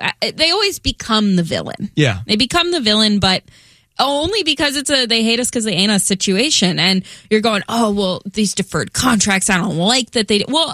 they always become the villain. Yeah. They become the villain, but only because they hate us because they ain't us situation. And you're going, oh, well, these deferred contracts, I don't like that they... Well,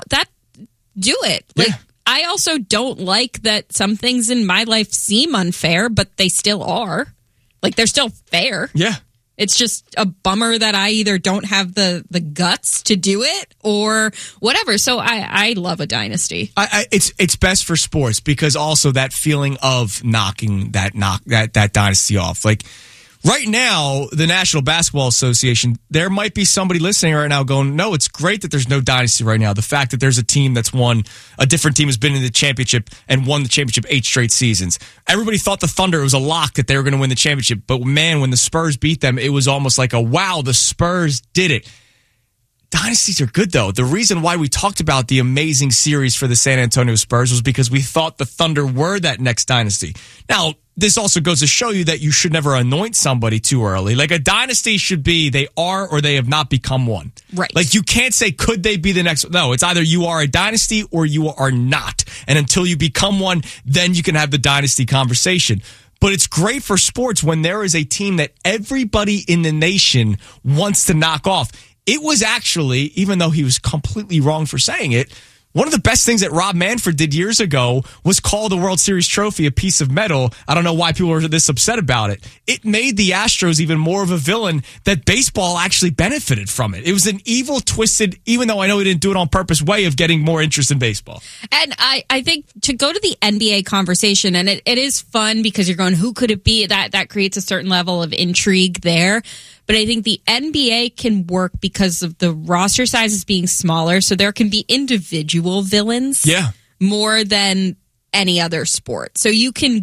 do it. Like, I also don't like that some things in my life seem unfair, but they still are. Like, they're still fair. Yeah. It's just a bummer that I either don't have the guts to do it or whatever. So I love a dynasty. It's best for sports because also that feeling of knocking that dynasty off. Like right now, the National Basketball Association, there might be somebody listening right now going, no, it's great that there's no dynasty right now. The fact that there's a team that's won, a different team has been in the championship and won the championship 8 straight seasons. Everybody thought the Thunder, it was a lock that they were going to win the championship. But man, when the Spurs beat them, it was almost like wow, the Spurs did it. Dynasties are good, though. The reason why we talked about the amazing series for the San Antonio Spurs was because we thought the Thunder were that next dynasty. Now, this also goes to show you that you should never anoint somebody too early. Like a dynasty should be they are or they have not become one. Right. Like you can't say, could they be the next? No, it's either you are a dynasty or you are not. And until you become one, then you can have the dynasty conversation. But it's great for sports when there is a team that everybody in the nation wants to knock off. It was actually, even though he was completely wrong for saying it, one of the best things that Rob Manfred did years ago was call the World Series trophy a piece of metal. I don't know why people are this upset about it. It made the Astros even more of a villain that baseball actually benefited from it. It was an evil, twisted, even though I know he didn't do it on purpose, way of getting more interest in baseball. And I think to go to the NBA conversation, and it is fun because you're going, who could it be? That creates a certain level of intrigue there. But I think the NBA can work because of the roster sizes being smaller, so there can be individual villains more than any other sport. So you can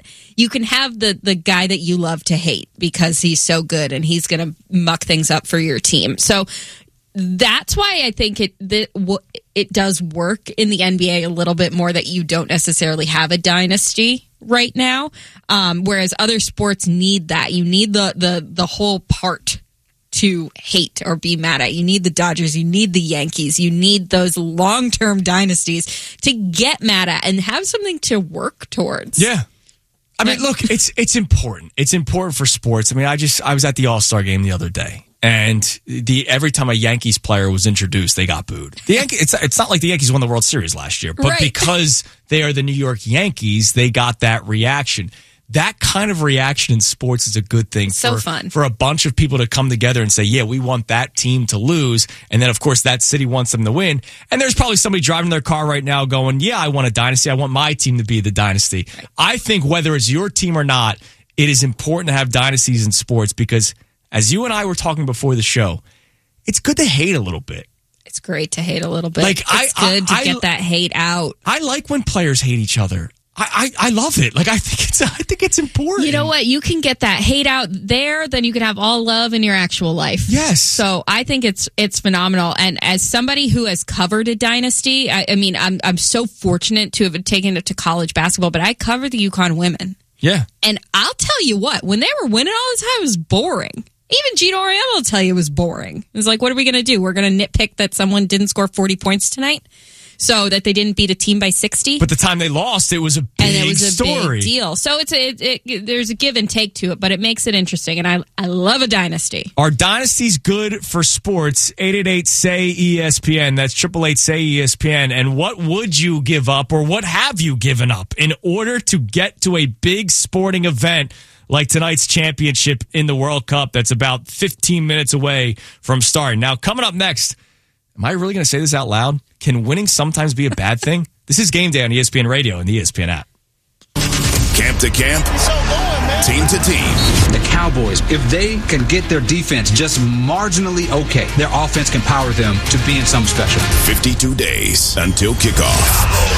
have the guy that you love to hate because he's so good and he's going to muck things up for your team. So that's why I think it does work in the NBA a little bit more that you don't necessarily have a dynasty right now, whereas other sports need that. You need the whole part to hate or be mad at. You need the Dodgers, you need the Yankees, you need those long-term dynasties to get mad at and have something to work towards. Yeah. I mean, look, it's important. It's important for sports. I mean, I was at the All-Star game the other day. And every time a Yankees player was introduced, they got booed. It's not like the Yankees won the World Series last year, but because they are the New York Yankees, they got that reaction. That kind of reaction in sports is a good thing. Fun for a bunch of people to come together and say, yeah, we want that team to lose. And then, of course, that city wants them to win. And there's probably somebody driving their car right now going, yeah, I want a dynasty. I want my team to be the dynasty. Right. I think whether it's your team or not, it is important to have dynasties in sports because as you and I were talking before the show, it's good to hate a little bit. It's great to hate a little bit. Like it's good to get that hate out. I like when players hate each other. I love it. Like I think it's important. You know what? You can get that hate out there, then you can have all love in your actual life. Yes. So I think it's phenomenal. And as somebody who has covered a dynasty, I mean, I'm so fortunate to have taken it to college basketball, but I covered the UConn women. Yeah. And I'll tell you what, when they were winning all the time, it was boring. Even Gino Auriemma will tell you it was boring. It was like, what are we going to do? We're going to nitpick that someone didn't score 40 points tonight so that they didn't beat a team by 60. But the time they lost, it was a big story. And it was a big deal. So there's a give and take to it, but it makes it interesting. And I love a dynasty. Are dynasties good for sports? 888-SAY-ESPN. That's 888-SAY-ESPN. And what would you give up or what have you given up in order to get to a big sporting event like tonight's championship in the World Cup that's about 15 minutes away from starting? Now, coming up next, am I really going to say this out loud? Can winning sometimes be a bad thing? This is Game Day on ESPN Radio and the ESPN app. Camp to camp, team to team. The Cowboys, if they can get their defense just marginally okay, their offense can power them to being something special. 52 days until kickoff.